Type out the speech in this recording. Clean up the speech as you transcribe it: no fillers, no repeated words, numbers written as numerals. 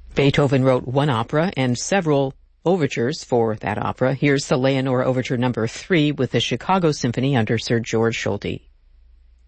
Beethoven wrote one opera and several overtures for that opera. Here's the Leonore Overture No. 3 with the Chicago Symphony under Sir George Solti.